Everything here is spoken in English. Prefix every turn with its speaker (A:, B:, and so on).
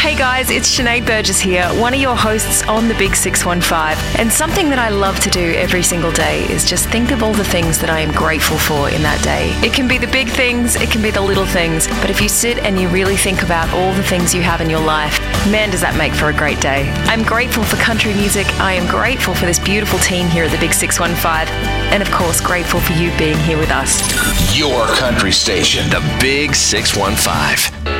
A: Hey guys, it's Sinead Burgess here, one of your hosts on the Big 615. And something that I love to do every single day is just think of all the things that I am grateful for in that day. It can be the big things, it can be the little things, but if you sit and you really think about all the things you have in your life, man, does that make for a great day. I'm grateful for country music, I am grateful for this beautiful team here at the Big 615, and of course grateful for you being here with us.
B: Your country station, the Big 615.